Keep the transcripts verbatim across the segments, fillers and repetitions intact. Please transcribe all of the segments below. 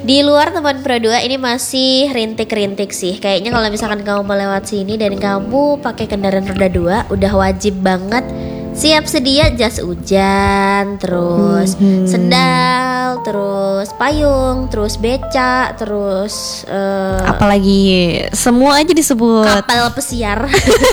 Di luar teman Pro dua ini masih rintik-rintik sih. Kayaknya kalau misalkan kamu mau lewat sini dan kamu pakai kendaraan roda dua, udah wajib banget siap sedia jas hujan, terus hmm. sendal, terus payung, terus beca, terus uh, apalagi semua aja disebut kapal pesiar.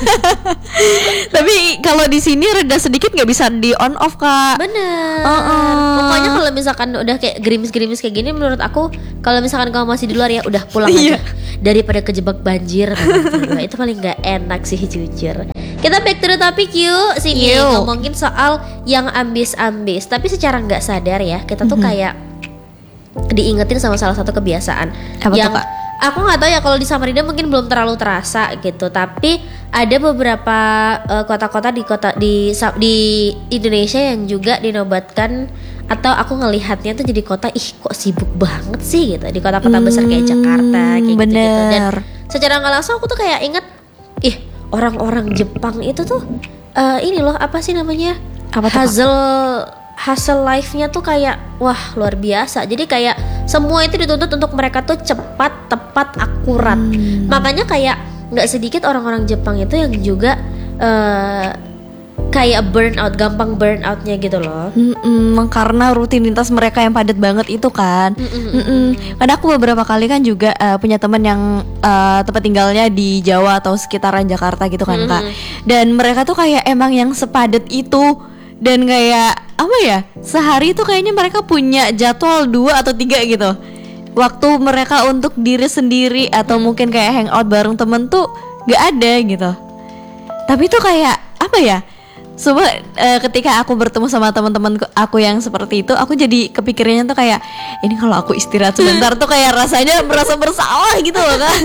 Tapi kalau di sini reda sedikit nggak bisa di on off kak. Bener. Uh-uh. Pokoknya kalau misalkan udah kayak gerimis-gerimis kayak gini, menurut aku kalau misalkan kamu masih di luar ya udah pulang aja daripada kejebak banjir. Itu paling nggak enak sih jujur. Kita back to the topic yuk. Sini yuk. Ngomongin soal yang ambis-ambis, tapi secara nggak sadar ya kita tuh mm-hmm. kayak diingetin sama salah satu kebiasaan. Apa yang tuh, Kak? Aku nggak tahu ya kalau di Samarinda mungkin belum terlalu terasa gitu, tapi ada beberapa uh, kota-kota di kota di di Indonesia yang juga dinobatkan atau aku ngelihatnya tuh jadi kota ih kok sibuk banget sih gitu di kota-kota hmm, besar kayak Jakarta kayak gitu-gitu. Dan secara nggak langsung aku tuh kayak inget ih orang-orang Jepang itu tuh uh, ini loh apa sih namanya apa hustle hustle life-nya tuh kayak wah luar biasa. Jadi kayak semua itu dituntut untuk mereka tuh cepat, tepat, akurat. Hmm. Makanya kayak nggak sedikit orang-orang Jepang itu yang juga uh, kayak burnout, gampang burnoutnya gitu loh. Mm-mm, karena rutinitas mereka yang padat banget itu kan. Mm-mm. Karena aku beberapa kali kan juga uh, punya teman yang uh, tempat tinggalnya di Jawa atau sekitaran Jakarta gitu kan mm-hmm. Kak. Dan mereka tuh kayak emang yang sepadat itu. Dan kayak apa ya, sehari itu kayaknya mereka punya jadwal dua atau tiga gitu. Waktu mereka untuk diri sendiri atau mungkin kayak hangout bareng temen tuh gak ada gitu. Tapi tuh kayak apa ya, coba uh, ketika aku bertemu sama teman-teman aku yang seperti itu, aku jadi kepikirannya tuh kayak ini kalau aku istirahat sebentar tuh kayak rasanya merasa bersalah gitu loh kan.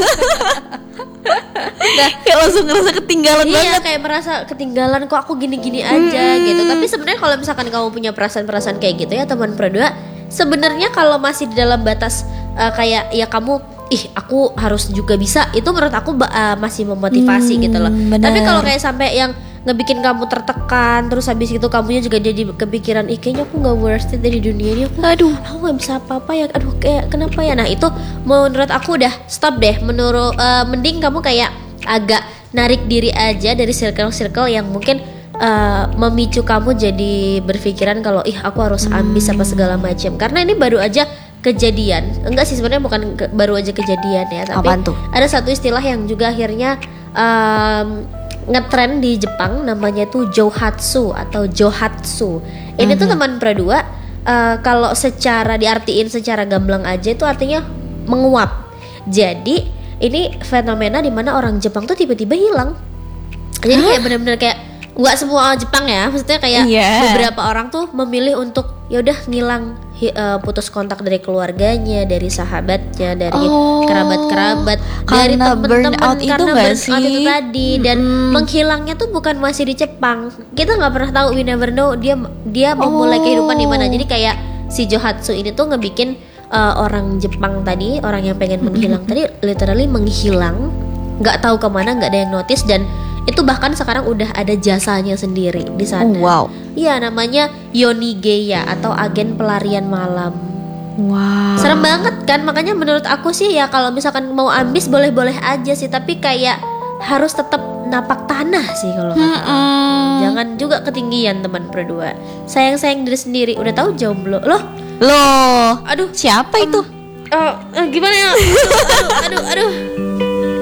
Nah, kayak langsung ngerasa ketinggalan iya, banget. Iya kayak merasa ketinggalan kok aku gini-gini aja hmm. gitu. Tapi sebenarnya kalau misalkan kamu punya perasaan-perasaan kayak gitu ya teman Pro dua, sebenarnya kalau masih di dalam batas uh, kayak ya kamu ih aku harus juga bisa, itu menurut aku uh, masih memotivasi hmm, gitu loh. Bener. Tapi kalau kayak sampai yang ngebikin kamu tertekan, terus habis itu kamunya juga jadi kepikiran ih kayaknya aku nggak worth it dari dunia ini, aku aduh aku nggak bisa apa-apa ya, aduh kayak kenapa ya. Nah itu menurut aku udah stop deh. Menurut uh, mending kamu kayak agak narik diri aja dari circle-circle yang mungkin uh, memicu kamu jadi berpikiran kalau ih aku harus ambis apa segala macam. Karena ini baru aja kejadian, enggak sih sebenarnya bukan ke, baru aja kejadian ya, tapi ada satu istilah yang juga akhirnya um, ngetrend di Jepang, namanya tuh Johatsu atau Johatsu. Ini mm-hmm. tuh teman Pro dua, uh, kalau secara diartiin secara gamblang aja itu artinya menguap. Jadi ini fenomena dimana orang Jepang tuh tiba-tiba hilang. Jadi huh? kayak benar-benar kayak nggak semua Jepang ya, maksudnya kayak yeah. beberapa orang tuh memilih untuk ya udah ngilang, uh, putus kontak dari keluarganya, dari sahabatnya, dari oh, kerabat-kerabat, dari teman-teman karena itu burnout sih? itu tadi. Dan mm. menghilangnya tuh bukan masih di Jepang, kita nggak pernah tahu, we never know dia dia memulai oh. kehidupan di mana. Jadi kayak si Johatsu ini tuh ngebikin uh, orang Jepang tadi, orang yang pengen menghilang tadi literally menghilang, nggak tahu kemana, nggak ada yang notice. Dan itu bahkan sekarang udah ada jasanya sendiri di sana. Oh, wow. Iya, namanya Yonigeya atau agen pelarian malam. Wow. Serem banget kan? Makanya menurut aku sih ya kalau misalkan mau ambis boleh-boleh aja sih, tapi kayak harus tetap napak tanah sih kalau kata aku. Jangan juga ketinggian teman Pro dua. Sayang-sayang diri sendiri. Udah tahu jomblo loh. Loh. Aduh, siapa um, itu? Uh, uh, gimana ya? Aduh, aduh,